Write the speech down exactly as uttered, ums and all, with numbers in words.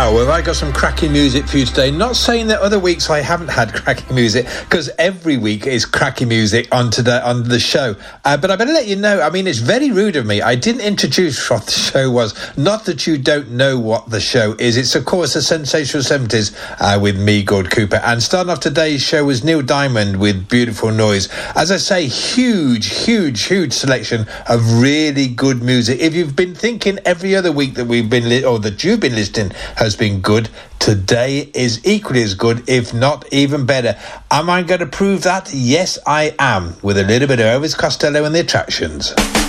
Wow, have I got some cracking music for you today. Not saying that other weeks I haven't had cracking music, because every week is cracking music on today on the show. Uh, but I better let you know, I mean, it's very rude of me. I didn't introduce what the show was. Not that you don't know what the show is. It's, of course, the Sensational seventies uh, with me, Gord Cooper. And starting off today's show was Neil Diamond with Beautiful Noise. As I say, huge, huge, huge selection of really good music. If you've been thinking every other week that we've been, li- or that you've been listening has been good, today is equally as good, if not even better. Am I going to prove that? Yes, I am, with a little bit of Elvis Costello and the Attractions.